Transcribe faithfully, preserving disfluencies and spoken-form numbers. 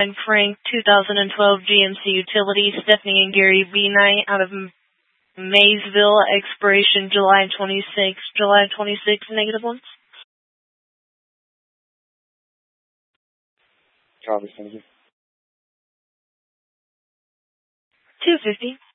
I'm Frank, two thousand twelve G M C Utilities, Stephanie and Gary B. Knight out of Maysville, expiration July twenty-sixth, July twenty-sixth, negative ones. Copy, thank you. two fifty.